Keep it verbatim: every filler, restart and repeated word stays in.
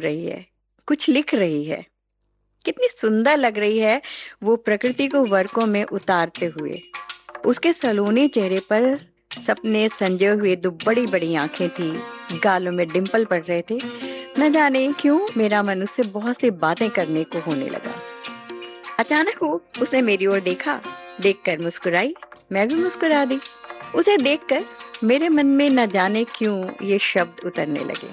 रही है, कुछ लिख रही है। कितनी सुंदर लग रही है वो प्रकृति को वर्कों में उतारते हुए। उसके सलोने चेहरे पर सपने संजोए हुए दो बड़ी बड़ी आंखें थी, गालों में डिंपल पड़ रहे थे। न जाने क्यों मेरा मन उससे बहुत सी बातें करने को होने लगा। अचानक वो उसने मेरी ओर देखा, देखकर मुस्कुराई। मैं भी मुस्कुरा दी। उसे देखकर मेरे मन में न जाने क्यों ये शब्द उतरने लगे।